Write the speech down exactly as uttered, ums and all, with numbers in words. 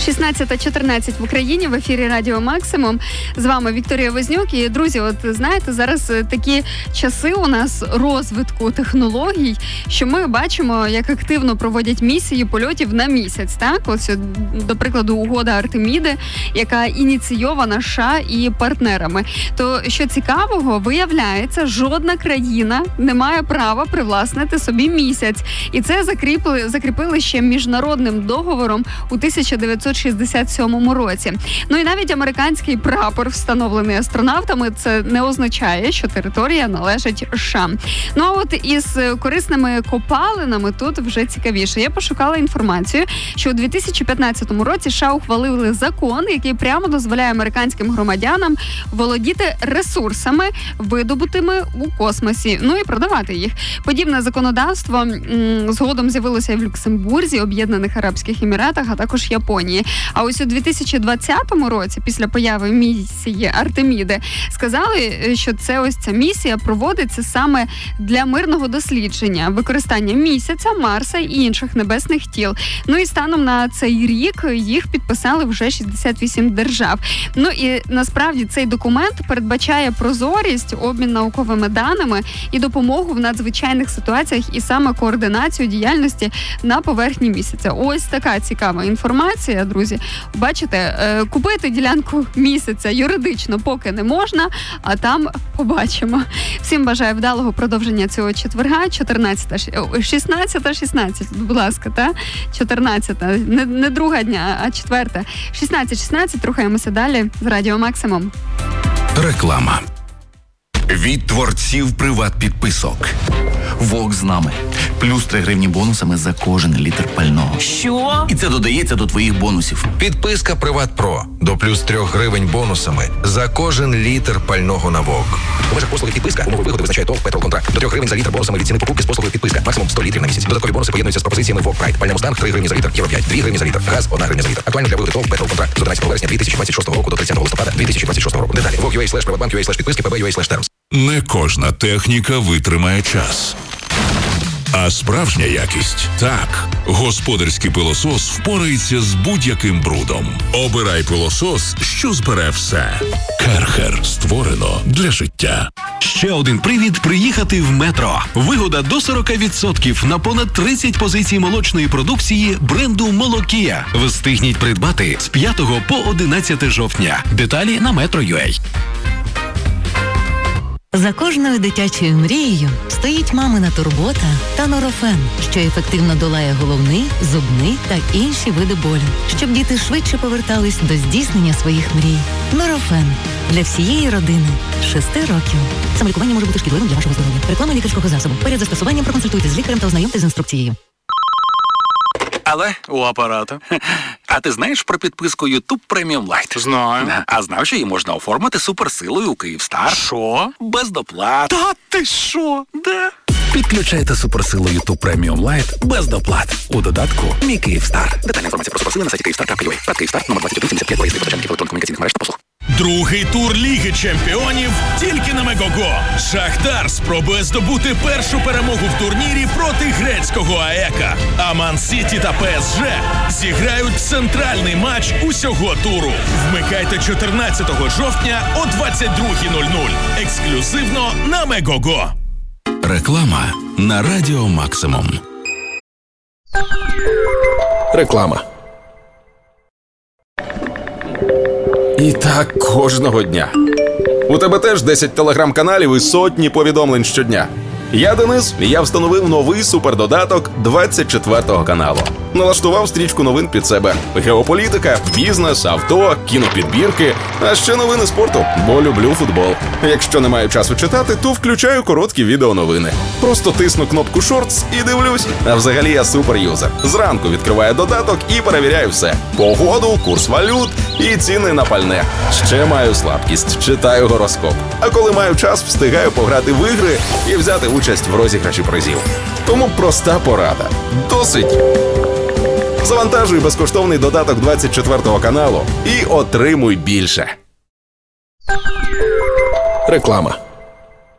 шістнадцята чотирнадцять в Україні, в ефірі Радіо Максимум. З вами Вікторія Вознюк. І, друзі, от знаєте, зараз такі часи у нас розвитку технологій, що ми бачимо, як активно проводять місії польотів на місяць. Так? Ось, до прикладу, угода Артеміди, яка ініційована США і партнерами. То, що цікавого, виявляється, жодна країна не має права привласнити собі місяць. І це закріпили, закріпили ще міжнародним договором у тисяча дев'ятсот шістдесят сьомому році. Ну і навіть американський прапор, встановлений астронавтами, це не означає, що територія належить США. Ну а от із корисними копалинами тут вже цікавіше. Я пошукала інформацію, що у дві тисячі п'ятнадцятому році США ухвалили закон, який прямо дозволяє американським громадянам володіти ресурсами, видобутими у космосі, ну і продавати їх. Подібне законодавство м, згодом з'явилося і в Люксембурзі, Об'єднаних Арабських Еміратах, а також Японії. А ось у дві тисячі двадцятому році, після появи місії Артеміди, сказали, що це ось ця місія проводиться саме для мирного дослідження, використання місяця, Марса і інших небесних тіл. Ну і станом на цей рік їх підписали вже шістдесят вісім держав. Ну і насправді цей документ передбачає прозорість, обмін науковими даними і допомогу в надзвичайних ситуаціях і саме координацію діяльності на поверхні місяця. Ось така цікава інформація, друзі. Бачите, купити ділянку місяця юридично поки не можна, а там побачимо. Всім бажаю вдалого продовження цього четверга. чотирнадцята, шістнадцята, шістнадцять, будь ласка, та? чотирнадцята, не, не друга дня, а четверта. шістнадцять шістнадцять, рухаємося далі з Радіо Максимум. Реклама. Від творців приват-підписок. Вок з нами. Плюс три гривні бонусами за кожен літр пального. Що? І це додається до твоїх бонусів. Підписка Приват Про. До плюс трьох гривень бонусами за кожен літр пального на Вок. У межах послуги підписка умови вигоди визначає ТОВ «Петролконтракт». До трьох гривень за літр бонусами від ціни покупки з послугою підписка. Максимум сто літрів на місяць. Додаткові бонуси поєднуються з пропозиціями Вок Прайд. Пальне Мустанг три гривні за літр, Євро п'ять дві гривні за літр, газ одна гривня за літр. Актуально для вигоди ТОВ «Петролконтракт» з одинадцятого вересня дві тисячі двадцять шостого року до тридцятого листопада дві тисячі двадцять шостого року. Деталі. вок.ua слеш приватбанк.ua слеш підписки pb.ua слеш terms. Не кожна техніка витримає час. А справжня якість – так. Господарський пилосос впорається з будь-яким брудом. Обирай пилосос, що збере все. Керхер. Створено для життя. Ще один привід приїхати в Метро. Вигода до сорок відсотків на понад тридцять позицій молочної продукції бренду Молокія. Встигніть придбати з п'ятого по одинадцяте жовтня. Деталі на Metro.ua. За кожною дитячою мрією стоїть мамина турбота та Норофен, що ефективно долає головний, зубний та інші види болю, щоб діти швидше повертались до здійснення своїх мрій. Норофен для всієї родини з шести років. Самолікування може бути шкідливим для вашого здоров'я. Реклама лікарського засобу. Перед застосуванням проконсультуйте з лікарем та ознайомтесь з інструкцією. Але у апарата. А ти знаєш про підписку YouTube Premium Lite? Знаю. А знав, що її можна оформити суперсилою у Київстар? Що? Без доплат. Та ти що? Да. Підключайте суперсилу YouTube Premium Lite без доплат. У додатку «Мій Київстар». Детальна інформація про суперсили на сайті київстар крапка ю а. Рад Київстар, номер двадцять один сімдесят п'ять, поїзди постачальників електронно-комунікаційних мереж та послуг. Другий тур Ліги Чемпіонів тільки на Мегого. Шахтар спробує здобути першу перемогу в турнірі проти грецького АЕКа. А Ман-Сіті та ПСЖ зіграють центральний матч усього туру. Вмикайте чотирнадцятого жовтня о двадцять друга нуль нуль. Ексклюзивно на Мегого. Реклама на Радіо Максимум. Реклама. І так кожного дня. У тебе теж десять телеграм-каналів і сотні повідомлень щодня. Я Денис, і я встановив новий супердодаток двадцять четвертого каналу. Налаштував стрічку новин під себе. Геополітика, бізнес, авто, кінопідбірки, а ще новини спорту, бо люблю футбол. Якщо не маю часу читати, то включаю короткі відеоновини. Просто тисну кнопку «Шортс» і дивлюсь. А взагалі я суперюзер. Зранку відкриваю додаток і перевіряю все. Погоду, курс валют і ціни на пальне. Ще маю слабкість, читаю гороскоп. А коли маю час, встигаю пограти в ігри і взяти участь в розіграші призів. Тому проста порада. Досить. Завантажуй безкоштовний додаток двадцять четвертого каналу і отримуй більше. Реклама.